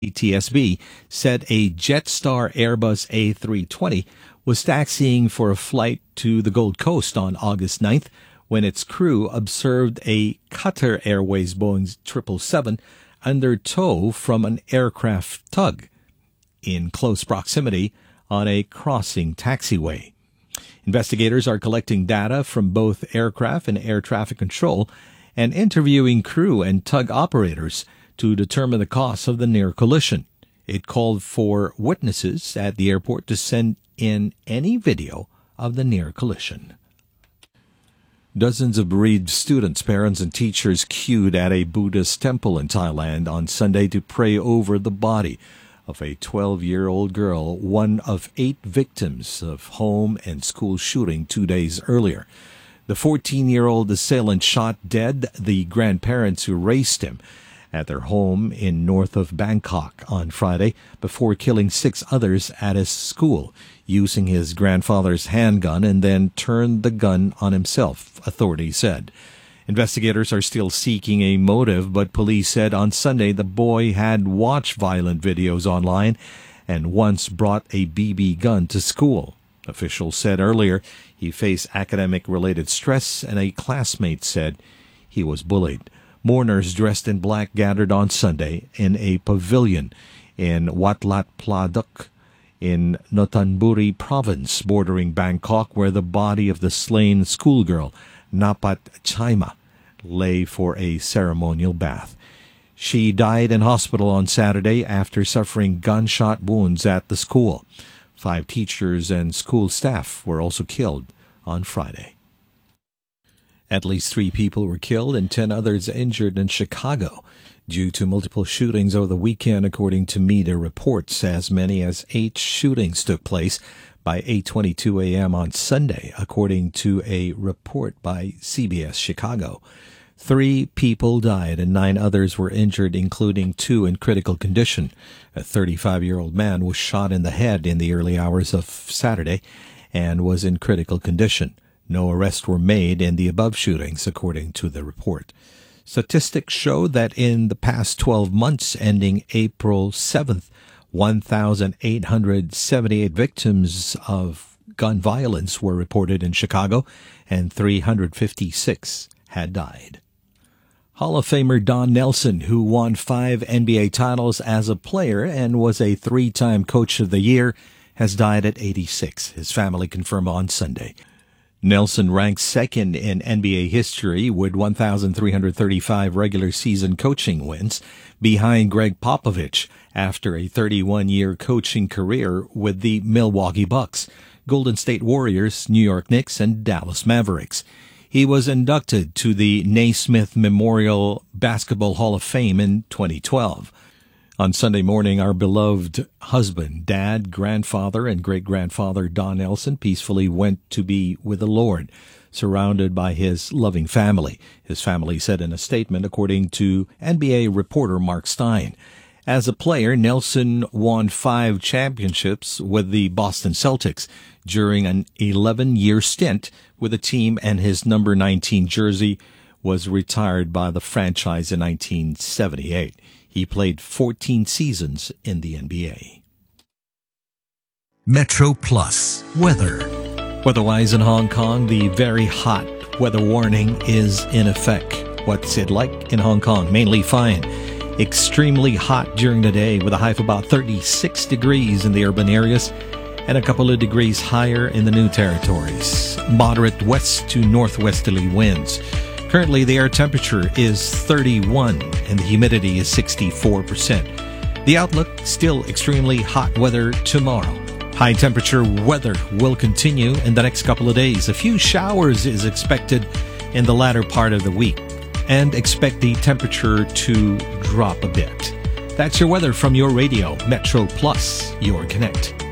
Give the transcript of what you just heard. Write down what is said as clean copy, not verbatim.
TSB said a Jetstar Airbus A320 was taxiing for a flight to the Gold Coast on August 9th when its crew observed a Qatar Airways Boeing 777 under tow from an aircraft tug in close proximity on a crossing taxiway. Investigators are collecting data from both aircraft and air traffic control and interviewing crew and tug operators to determine the cause of the near collision. It called for witnesses at the airport to send in any video of the near collision. Dozens of bereaved students, parents, and teachers queued at a Buddhist temple in Thailand on Sunday to pray over the body of a 12-year-old girl, one of 8 victims of home and school shooting 2 days earlier. The 14-year-old assailant shot dead the grandparents who raised him at their home in north of Bangkok on Friday before killing 6 others at his school, using his grandfather's handgun and then turned the gun on himself, authorities said. Investigators are still seeking a motive, but police said on Sunday the boy had watched violent videos online and once brought a BB gun to school. Officials said earlier he faced academic-related stress, and a classmate said he was bullied. Mourners dressed in black gathered on Sunday in a pavilion in Wat Lat Pladuk in Nonthaburi province bordering Bangkok, where the body of the slain schoolgirl, Napat Chaima, lay for a ceremonial bath. She died in hospital on Saturday after suffering gunshot wounds at the school. 5 teachers and school staff were also killed on Friday. At least 3 people were killed and 10 others injured in Chicago due to multiple shootings over the weekend, according to media reports. As many as 8 shootings took place by 8:22 a.m. on Sunday, according to a report by CBS Chicago. 3 people died and 9 others were injured, including 2 in critical condition. A 35-year-old man was shot in the head in the early hours of Saturday and was in critical condition. No arrests were made in the above shootings, according to the report. Statistics show that in the past 12 months ending April 7th, 1,878 victims of gun violence were reported in Chicago, and 356 had died. Hall of Famer Don Nelson, who won 5 NBA titles as a player and was a 3-time Coach of the Year, has died at 86, his family confirmed on Sunday. Nelson ranks second in NBA history with 1,335 regular season coaching wins, behind Greg Popovich after a 31-year coaching career with the Milwaukee Bucks, Golden State Warriors, New York Knicks, and Dallas Mavericks. He was inducted to the Naismith Memorial Basketball Hall of Fame in 2012. On Sunday morning, our beloved husband, dad, grandfather, and great-grandfather Don Nelson peacefully went to be with the Lord, surrounded by his loving family, his family said in a statement, according to NBA reporter Mark Stein. As a player, Nelson won 5 championships with the Boston Celtics during an 11-year stint with the team, and his number 19 jersey was retired by the franchise in 1978. He played 14 seasons in the NBA. Metro Plus weather. Weather-wise in Hong Kong, the very hot weather warning is in effect. What's it like in Hong Kong? Mainly fine. Extremely hot during the day with a high of about 36 degrees in the urban areas and a couple of degrees higher in the new territories. Moderate west to northwesterly winds. Currently, the air temperature is 31 and the humidity is 64%. The outlook, still extremely hot weather tomorrow. High temperature weather will continue in the next couple of days. A few showers is expected in the latter part of the week, and expect the temperature to drop a bit. That's your weather from your radio, Metro Plus, your connect.